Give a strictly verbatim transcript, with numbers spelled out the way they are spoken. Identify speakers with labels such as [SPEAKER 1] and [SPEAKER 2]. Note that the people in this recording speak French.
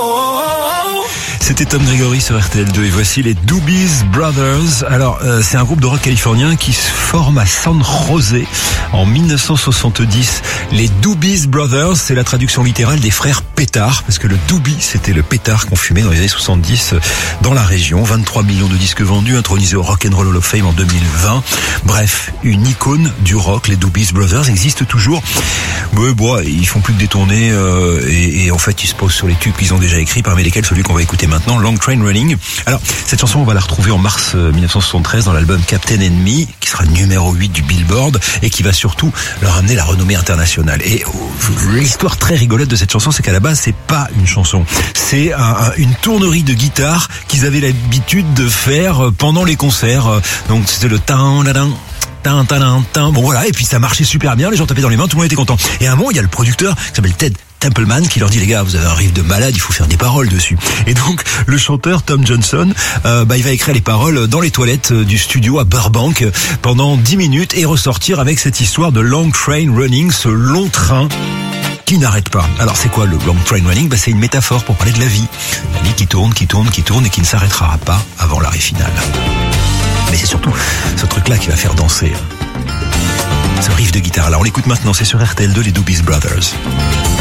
[SPEAKER 1] C'était Tom Gregory sur R T L deux et voici les Doobie Brothers. Alors euh, c'est un groupe de rock californien qui se forme à San José en dix-neuf cent soixante-dix. Les Doobie Brothers, c'est la traduction littérale des frères pétards, parce que le doobie c'était le pétard qu'on fumait dans les années soixante-dix dans la région. vingt-trois millions de disques vendus, intronisés au Rock and Roll Hall of Fame en deux mille vingt. Bref, une icône du rock. Les Doobie Brothers existent toujours. Mais bon, ils font plus que des tournées euh, et, et en fait ils se posent sur les tubes qu'ils ont déjà écrits, parmi lesquels celui qu'on va écouter maintenant, Long Train Running. Alors cette chanson on va la retrouver en mars dix-neuf cent soixante-treize dans l'album Captain Enemy, qui sera numéro huit du Billboard et qui va surtout leur amener la renommée internationale. Et l'histoire très rigolote de cette chanson, c'est qu'à la base c'est pas une chanson, c'est un, un, une tournerie de guitare qu'ils avaient l'habitude de faire pendant les concerts. Donc c'était le tan la Tin, tin, tin. Bon voilà, et puis ça marchait super bien, les gens tapaient dans les mains, tout le monde était content. Et à un moment, il y a le producteur qui s'appelle Ted Templeman qui leur dit: les gars, vous avez un riff de malade, il faut faire des paroles dessus. Et donc le chanteur Tom Johnson, euh, bah il va écrire les paroles dans les toilettes du studio à Burbank pendant dix minutes et ressortir avec cette histoire de Long Train Running, ce long train qui n'arrête pas. Alors c'est quoi le Long Train Running? Bah c'est une métaphore pour parler de la vie, la vie qui tourne, qui tourne, qui tourne et qui ne s'arrêtera pas avant l'arrêt final. Mais c'est surtout ce truc-là qui va faire danser. Ce riff de guitare-là, on l'écoute maintenant, c'est sur R T L deux, les Doobie Brothers.